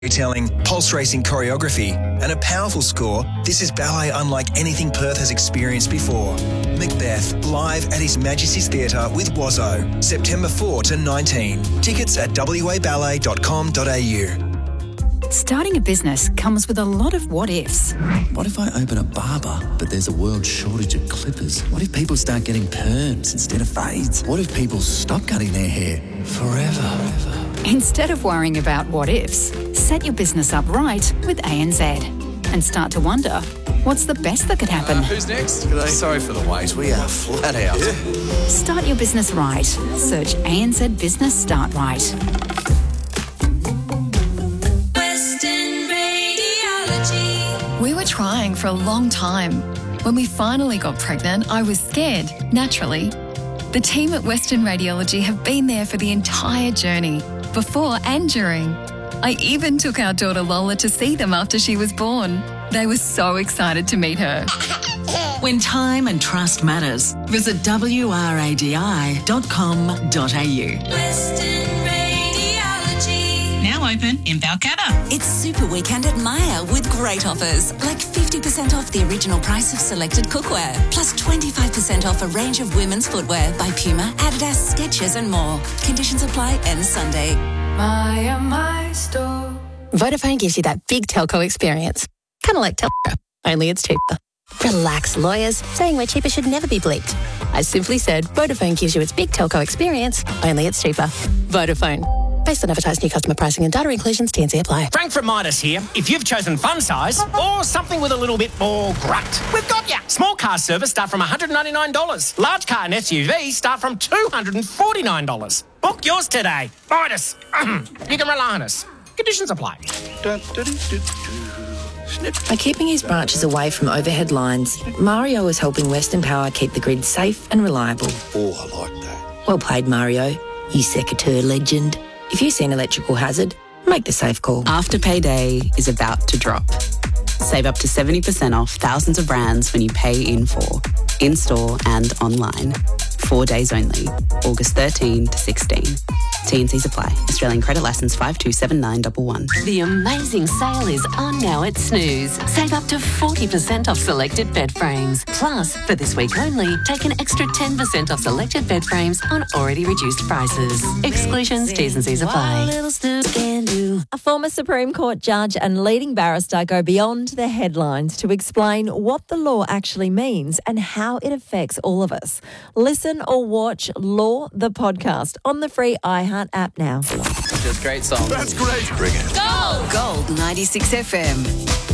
Storytelling, pulse racing choreography, and a powerful score, this is ballet unlike anything Perth has experienced before. Macbeth, live at His Majesty's Theatre with Wazzo, September 4 to 19. Tickets at waballet.com.au. Starting a business comes with a lot of what-ifs. What if I open a barber, but there's a world shortage of clippers? What if people start getting perms instead of fades? What if people stop cutting their hair forever? Instead of worrying about what-ifs, set your business up right with ANZ and start to wonder, what's the best that could happen? Who's next? Sorry for the wait. We are flat out. Start your business right. Search ANZ Business Start Right. Western Radiology. We were trying for a long time. When we finally got pregnant, I was scared, naturally. The team at Western Radiology have been there for the entire journey, before and during. I even took our daughter Lola to see them after she was born. They were so excited to meet her. When time and trust matters, visit wradi.com.au. Western Radiology. Now open in Balcatta. It's Super Weekend at Myer with great offers, like 50% off the original price of selected cookware, plus 25% off a range of women's footwear by Puma, Adidas, Skechers and more. Conditions apply end Sunday. Myer, my store. Vodafone gives you that big telco experience. Kind of like Telco, only it's cheaper. Relax, lawyers. Saying we're cheaper should never be bleeped. I simply said Vodafone gives you its big telco experience, only it's cheaper. Vodafone. Based on advertised new customer pricing and data inclusions, T&C apply. Frank from Midas here. If you've chosen fun size or something with a little bit more grunt, we've got ya. Small car service start from $199. Large car and SUV start from $249. Book yours today. Midas. You can rely on us. Conditions apply. By keeping his branches away from overhead lines, Mario is helping Western Power keep the grid safe and reliable. Oh, I like that. Well played, Mario. You secateurs legend. If you see an electrical hazard, make the safe call. Afterpay Day is about to drop. Save up to 70% off thousands of brands when you pay in full, in-store and online. 4 days only, August 13 to 16. T&Cs apply. Australian credit licence 527911. The amazing sale is on now at Snooze. Save up to 40% off selected bed frames. Plus, for this week only, take an extra 10% off selected bed frames on already reduced prices. Exclusions, T's and C's apply. A former Supreme Court judge and leading barrister go beyond the headlines to explain what the law actually means and how it affects all of us. Listen or watch Law, the podcast, on the free iHeart app now. Just great songs. That's great. Bring it. Gold! Gold 96 FM.